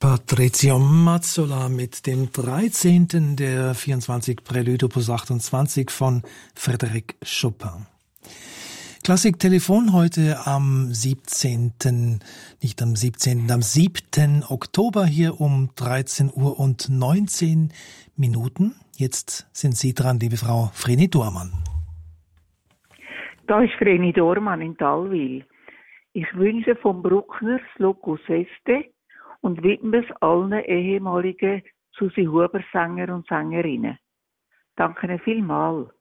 Patrizio Mazzola mit dem 13. der 24 Prelude Opus 28 von Frédéric Chopin. Klassiktelefon heute am 17., nicht am 17., am 7. Oktober hier um 13 Uhr und 19 Minuten. Jetzt sind Sie dran, liebe Frau Vreni Dormann. Da ist Vreni Dormann in Thalwil. Ich wünsche vom Bruckner das Locus Este und widme es allen ehemaligen Susi Huber Sänger und Sängerinnen. Danke Ihnen vielmals.